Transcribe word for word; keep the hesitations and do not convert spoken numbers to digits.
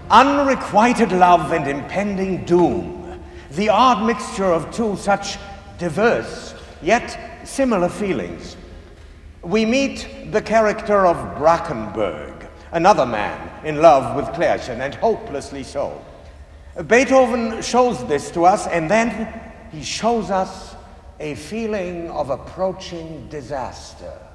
Unrequited love and impending doom, the odd mixture of two such diverse yet similar feelings. We meet the character of Brackenberg, another man in love with Klärchen, and hopelessly so. Beethoven shows this to us, and then he shows us a feeling of approaching disaster.